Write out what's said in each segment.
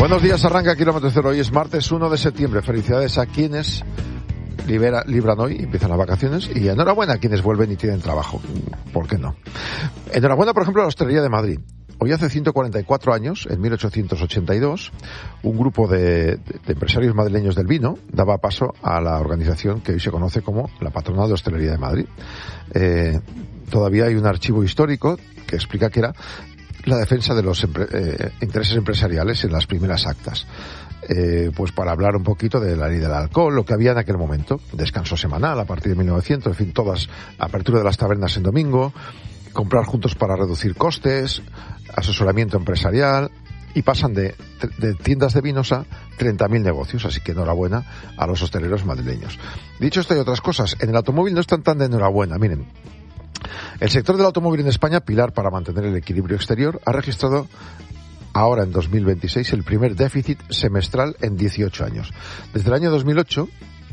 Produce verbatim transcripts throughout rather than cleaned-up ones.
Buenos días, arranca Kilómetro Cero. Hoy es martes uno de septiembre. Felicidades a quienes libera, libran hoy, empiezan las vacaciones, y enhorabuena a quienes vuelven y tienen trabajo. ¿Por qué no? Enhorabuena, por ejemplo, a la Hostelería de Madrid. Hoy hace ciento cuarenta y cuatro años, en mil ochocientos ochenta y dos, un grupo de, de, de empresarios madrileños del vino daba paso a la organización que hoy se conoce como la Patronal de Hostelería de Madrid. Eh, todavía hay un archivo histórico que explica que era la defensa de los empre- eh, intereses empresariales en las primeras actas. Eh, pues para hablar un poquito de la ley del alcohol, lo que había en aquel momento, descanso semanal a partir de mil novecientos, en fin, todas, apertura de las tabernas en domingo, comprar juntos para reducir costes, asesoramiento empresarial, y pasan de, de tiendas de vinos a treinta mil negocios, así que enhorabuena a los hosteleros madrileños. Dicho esto, hay otras cosas. En el automóvil no están tan de enhorabuena, miren. El sector del automóvil en España, pilar para mantener el equilibrio exterior, ha registrado ahora en dos mil veintiséis el primer déficit semestral en dieciocho años. Desde el año dos mil ocho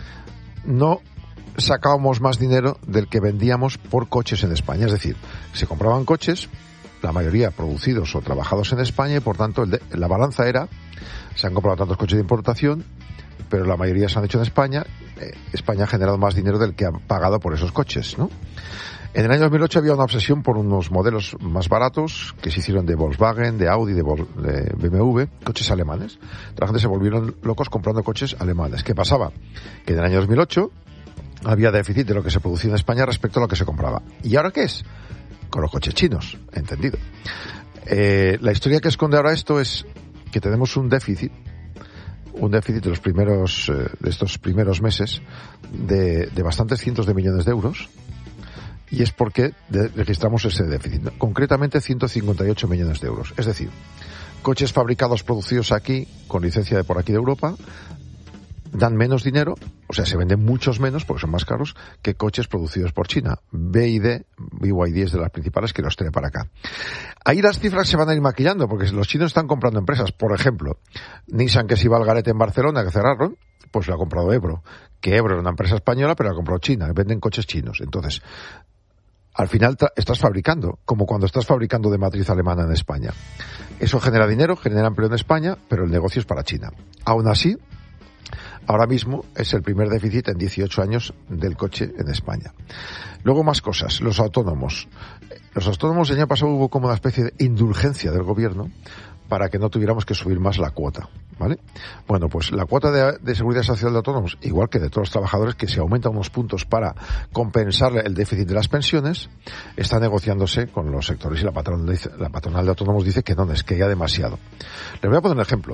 no sacábamos más dinero del que vendíamos por coches en España. Es decir, se compraban coches, la mayoría producidos o trabajados en España, y por tanto el de, la balanza era, se han comprado tantos coches de importación, pero la mayoría se han hecho en España. Eh, España ha generado más dinero del que ha pagado por esos coches, ¿no? En el año dos mil ocho había una obsesión por unos modelos más baratos que se hicieron de Volkswagen, de Audi, de, Vol- de B M W, coches alemanes. La gente se volvieron locos comprando coches alemanes. ¿Qué pasaba? Que en el año dos mil ocho había déficit de lo que se producía en España respecto a lo que se compraba. ¿Y ahora qué es? Con los coches chinos, entendido. Eh, la historia que esconde ahora esto es que tenemos un déficit, un déficit de los primeros, eh, de estos primeros meses de, de bastantes cientos de millones de euros. Y es porque de, registramos ese déficit, concretamente ciento cincuenta y ocho millones de euros. Es decir, coches fabricados, producidos aquí, con licencia de por aquí de Europa, dan menos dinero, o sea, se venden muchos menos, porque son más caros, que coches producidos por China. B Y D, B Y D es de las principales que los trae para acá. Ahí las cifras se van a ir maquillando, porque los chinos están comprando empresas. Por ejemplo, Nissan, que se iba al garete en Barcelona, que cerraron, pues lo ha comprado Ebro. Que Ebro era una empresa española, pero la ha comprado China. Venden coches chinos. Entonces, al final tra- estás fabricando, como cuando estás fabricando de matriz alemana en España. Eso genera dinero, genera empleo en España, pero el negocio es para China. Aún así, ahora mismo es el primer déficit en dieciocho años del coche en España. Luego más cosas, los autónomos. Los autónomos el año pasado hubo como una especie de indulgencia del gobierno para que no tuviéramos que subir más la cuota, ¿vale? Bueno, pues la cuota de, de seguridad social de autónomos, igual que de todos los trabajadores, que se aumenta unos puntos para compensar el déficit de las pensiones, está negociándose con los sectores, y la patronal, dice, la patronal de autónomos dice que no, es que ya demasiado. Les voy a poner un ejemplo.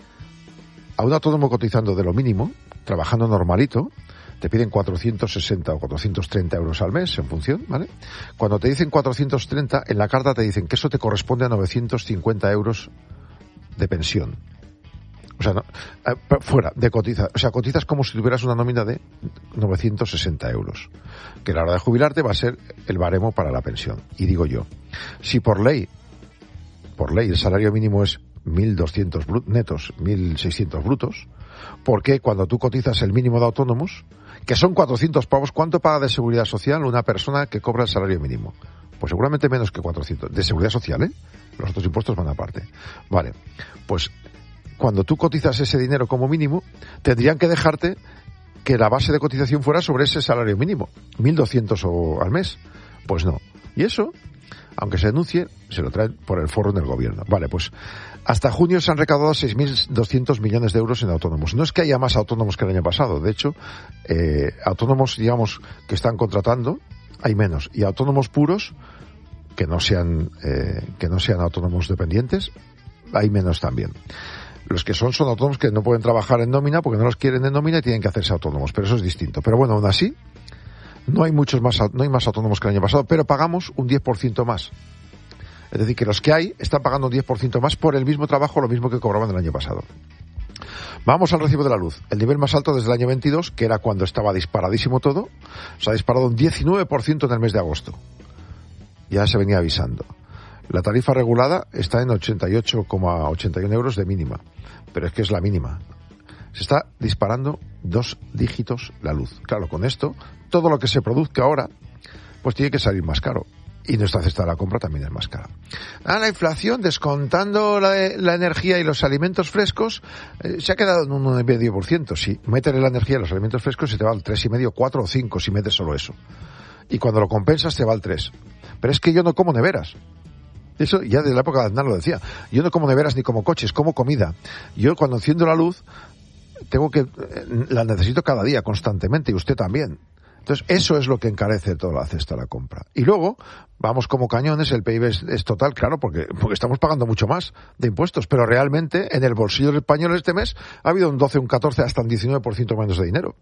A un autónomo cotizando de lo mínimo, trabajando normalito, te piden cuatrocientos sesenta o cuatrocientos treinta euros al mes, en función, ¿vale? Cuando te dicen cuatrocientos treinta, en la carta te dicen que eso te corresponde a novecientos cincuenta euros de pensión. O sea, no, fuera de cotizar. O sea, cotizas como si tuvieras una nómina de novecientos sesenta euros. Que a la hora de jubilarte va a ser el baremo para la pensión. Y digo yo, si por ley, por ley el salario mínimo es mil doscientos brut, netos, mil seiscientos brutos, ¿por qué cuando tú cotizas el mínimo de autónomos, que son cuatrocientos pavos, cuánto paga de seguridad social una persona que cobra el salario mínimo? Pues seguramente menos que cuatrocientos. De seguridad social, ¿eh? Los otros impuestos van aparte. Vale, pues cuando tú cotizas ese dinero como mínimo, tendrían que dejarte que la base de cotización fuera sobre ese salario mínimo, mil doscientos o al mes. Pues no. Y eso, aunque se denuncie, se lo traen por el forro en el gobierno. Vale, pues hasta junio se han recaudado seis mil doscientos millones de euros en autónomos. No es que haya más autónomos que el año pasado. De hecho, eh, autónomos, digamos, que están contratando, hay menos. Y autónomos puros, que no sean, eh, que no sean autónomos dependientes, hay menos también. Los que son, son autónomos que no pueden trabajar en nómina porque no los quieren en nómina y tienen que hacerse autónomos. Pero eso es distinto. Pero bueno, aún así, no hay muchos más, no hay más autónomos que el año pasado, pero pagamos un diez por ciento más. Es decir, que los que hay están pagando un diez por ciento más por el mismo trabajo, lo mismo que cobraban el año pasado. Vamos al recibo de la luz. El nivel más alto desde el año veintidós, que era cuando estaba disparadísimo todo, se ha disparado un diecinueve por ciento en el mes de agosto. Ya se venía avisando. La tarifa regulada está en ochenta y ocho coma ochenta y uno euros de mínima, pero es que es la mínima. Se está disparando dos dígitos la luz. Claro, con esto, todo lo que se produzca ahora, pues tiene que salir más caro. y nuestra cesta de la compra también es más cara. Ah, la inflación, descontando la, la energía y los alimentos frescos, eh, se ha quedado en un uno coma cinco por ciento. Si metes la energía y los alimentos frescos, se te va al tres coma cinco, cuatro o cinco si metes solo eso. Y cuando lo compensas, te va al tres. Pero es que yo no como neveras. Eso ya de la época de Aznar lo decía. Yo no como neveras ni como coches, como comida. Yo cuando enciendo la luz, tengo que, la necesito cada día, constantemente, y usted también. Entonces, eso es lo que encarece toda la cesta de la compra. Y luego, vamos como cañones, el P I B es, es total, claro, porque, porque estamos pagando mucho más de impuestos, pero realmente en el bolsillo del español este mes ha habido un doce, un catorce, hasta un diecinueve por ciento menos de dinero.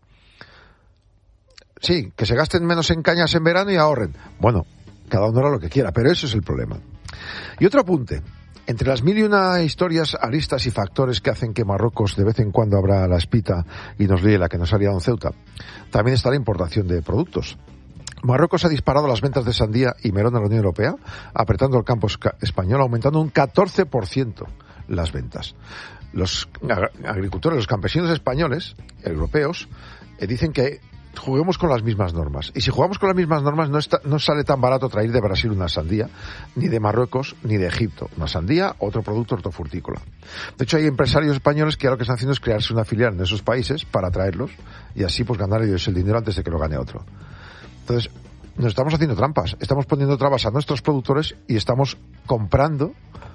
Sí, que se gasten menos en cañas en verano y ahorren. Bueno, cada uno hará lo que quiera, pero eso es el problema. Y otro apunte. Entre las mil y una historias, aristas y factores que hacen que Marruecos de vez en cuando abra la espita y nos líe la que nos ha liado en Ceuta, también está la importación de productos. Marruecos ha disparado las ventas de sandía y melón a la Unión Europea, apretando el campo español, aumentando un catorce por ciento las ventas. Los agricultores, los campesinos españoles, europeos, eh, dicen que juguemos con las mismas normas. Y si jugamos con las mismas normas, no, está, no sale tan barato traer de Brasil una sandía, ni de Marruecos, ni de Egipto. Una sandía, otro producto hortofrutícola. De hecho, hay empresarios españoles que ahora lo que están haciendo es crearse una filial en esos países para traerlos y así pues ganar ellos el dinero antes de que lo gane otro. Entonces, nos estamos haciendo trampas. Estamos poniendo trabas a nuestros productores y estamos comprando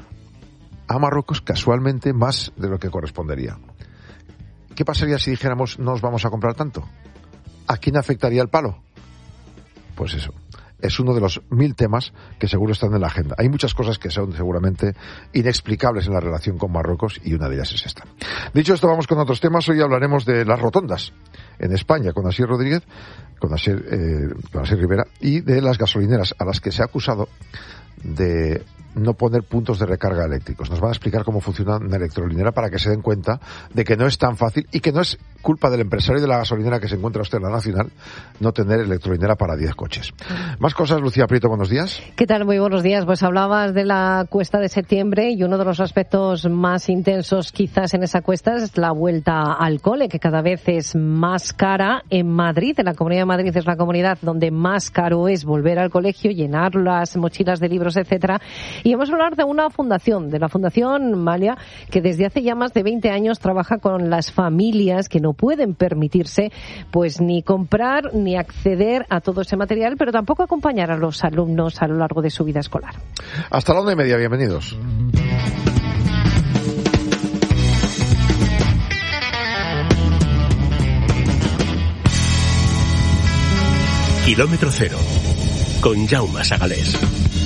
a Marruecos casualmente más de lo que correspondería. ¿Qué pasaría si dijéramos no os vamos a comprar tanto? ¿A quién afectaría el palo? Pues eso, es uno de los mil temas que seguro están en la agenda. Hay muchas cosas que son seguramente inexplicables en la relación con Marruecos y una de ellas es esta. Dicho esto, vamos con otros temas. Hoy hablaremos de las rotondas en España con Asier Rodríguez, con Asier, eh, con Asier Rivera, y de las gasolineras a las que se ha acusado de no poner puntos de recarga eléctricos. Nos van a explicar cómo funciona una electrolinera para que se den cuenta de que no es tan fácil y que no es culpa del empresario de la gasolinera que se encuentra usted en la Nacional no tener electrolinera para diez coches. Más cosas, Lucía Prieto, buenos días. ¿Qué tal? Muy buenos días. Pues hablabas de la cuesta de septiembre y uno de los aspectos más intensos quizás en esa cuesta es la vuelta al cole, que cada vez es más cara en Madrid. En la Comunidad de Madrid es la comunidad donde más caro es volver al colegio, llenar las mochilas de libros, etcétera. Y vamos a hablar de una fundación, de la Fundación Malia, que desde hace ya más de veinte años trabaja con las familias que no pueden permitirse pues ni comprar ni acceder a todo ese material, pero tampoco acompañar a los alumnos a lo largo de su vida escolar. Hasta la una y media, bienvenidos. Kilómetro cero, con Jaume Sagalés.